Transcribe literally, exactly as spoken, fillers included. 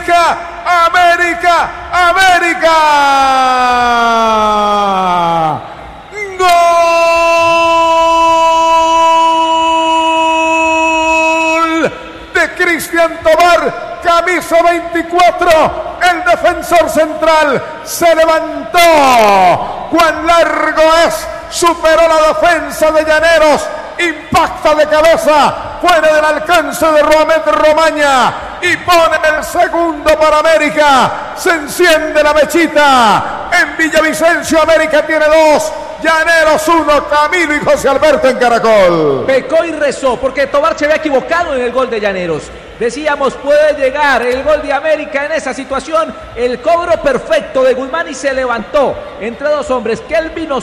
América, América, América. Gol de Cristian Tobar, camisa veinticuatro, el defensor central se levantó. Cuán largo es, superó la defensa de Llaneros, impacta de cabeza, fuera del alcance de Roamet Romaña y pone el segundo para América. Se enciende la mechita. En Villavicencio América tiene dos, Llaneros uno, Camilo y José Alberto en Caracol. Pecó y rezó porque Tobar se había equivocado en el gol de Llaneros. Decíamos, puede llegar el gol de América en esa situación. El cobro perfecto de Guzmán y se levantó entre dos hombres. Kelvin